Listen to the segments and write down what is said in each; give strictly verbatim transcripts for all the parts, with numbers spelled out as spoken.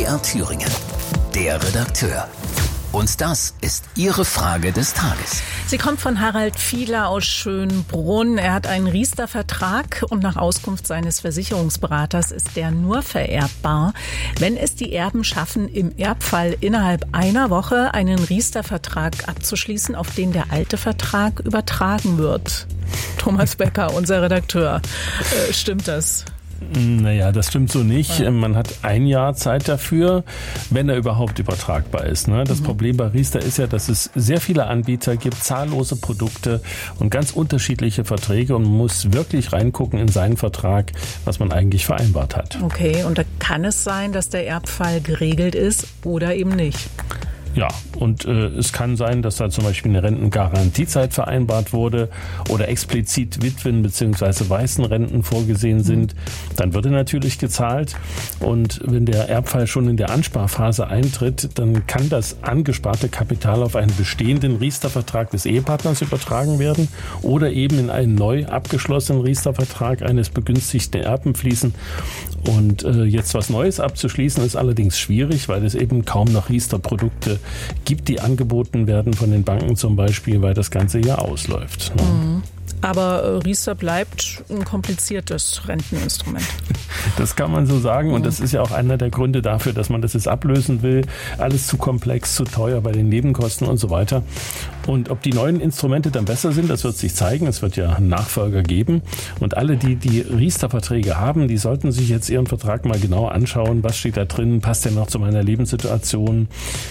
R Thüringen. Der Redakteur. Und das ist Ihre Frage des Tages. Sie kommt von Harald Fiedler aus Schönbrunn. Er hat einen Riester-Vertrag und nach Auskunft seines Versicherungsberaters ist der nur vererbbar, wenn es die Erben schaffen, im Erbfall innerhalb einer Woche einen Riester-Vertrag abzuschließen, auf den der alte Vertrag übertragen wird. Thomas Becker, unser Redakteur. Äh, stimmt das? Naja, das stimmt so nicht. Ja. Man hat ein Jahr Zeit dafür, wenn er überhaupt übertragbar ist. Das mhm. Problem bei Riester ist ja, dass es sehr viele Anbieter gibt, zahllose Produkte und ganz unterschiedliche Verträge und man muss wirklich reingucken in seinen Vertrag, was man eigentlich vereinbart hat. Okay, und da kann es sein, dass der Erbfall geregelt ist oder eben nicht? Ja, und äh, es kann sein, dass da zum Beispiel eine Rentengarantiezeit vereinbart wurde oder explizit Witwen- bzw. Waisenrenten vorgesehen sind. Dann wird er natürlich gezahlt. Und wenn der Erbfall schon in der Ansparphase eintritt, dann kann das angesparte Kapital auf einen bestehenden Riester-Vertrag des Ehepartners übertragen werden oder eben in einen neu abgeschlossenen Riester-Vertrag eines begünstigten Erben fließen. Und äh, jetzt was Neues abzuschließen ist allerdings schwierig, weil es eben kaum noch Riester-Produkte gibt, die angeboten werden von den Banken zum Beispiel, weil das ganze Jahr ausläuft. Ne? Mhm. Aber Riester bleibt ein kompliziertes Renteninstrument. Das kann man so sagen und das ist ja auch einer der Gründe dafür, dass man das jetzt ablösen will. Alles zu komplex, zu teuer bei den Nebenkosten und so weiter. Und ob die neuen Instrumente dann besser sind, das wird sich zeigen. Es wird ja einen Nachfolger geben. Und alle, die die Riester-Verträge haben, die sollten sich jetzt ihren Vertrag mal genau anschauen. Was steht da drin? Passt der noch zu meiner Lebenssituation?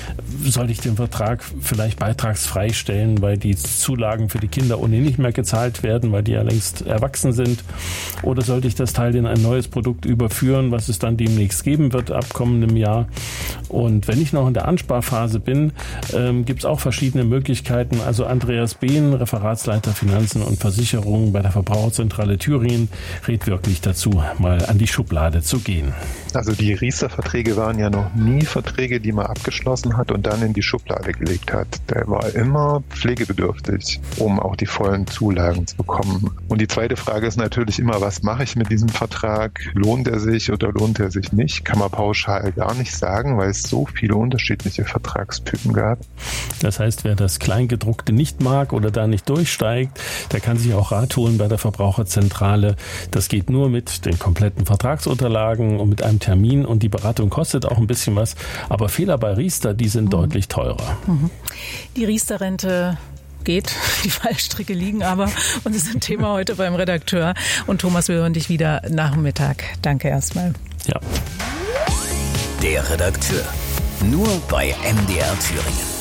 Soll ich den Vertrag vielleicht beitragsfrei stellen, weil die Zulagen für die Kinder ohnehin nicht mehr gezahlt werden, weil die ja längst erwachsen sind? Oder sollte ich das Teil in ein neues Produkt überführen, was es dann demnächst geben wird ab kommendem Jahr? Und wenn ich noch in der Ansparphase bin, ähm, gibt es auch verschiedene Möglichkeiten. Also Andreas Behn, Referatsleiter Finanzen und Versicherungen bei der Verbraucherzentrale Thüringen, rät wirklich dazu, mal an die Schublade zu gehen. Also die Riester-Verträge waren ja noch nie Verträge, die man abgeschlossen hat und dann in die Schublade gelegt hat. Der war immer pflegebedürftig, um auch die vollen Zulagen zu bekommen. Und die zweite Frage ist natürlich immer, was mache ich mit diesem Vertrag? Lohnt er sich oder lohnt er sich nicht? Kann man pauschal gar nicht sagen, weil es so viele unterschiedliche Vertragstypen gab. Das heißt, wer das Kleingedruckte nicht mag oder da nicht durchsteigt, der kann sich auch Rat holen bei der Verbraucherzentrale. Das geht nur mit den kompletten Vertragsunterlagen und mit einem Termin und die Beratung kostet auch ein bisschen was. Aber Fehler bei Riester, die sind mhm. deutlich teurer. Mhm. Die Riester-Rente geht, die Fallstricke liegen aber und das ist ein Thema heute beim Redakteur. Und Thomas, wir hören dich wieder nach dem Mittag. Danke erstmal. Ja. Der Redakteur. Nur bei M D R Thüringen.